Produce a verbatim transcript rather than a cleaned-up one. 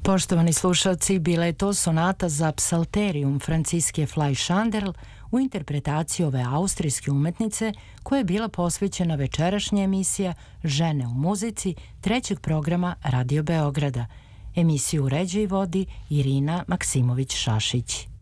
Poštovani slušalci, bila je to sonata za psalterium Franciske Fleisch-Anderl u interpretaciji ove austrijske umetnice koja je bila posvećena večerašnja emisija Žene u muzici trećeg programa Radio Beograda. Emisiju uređuje i vodi Irina Maksimović-Šašić.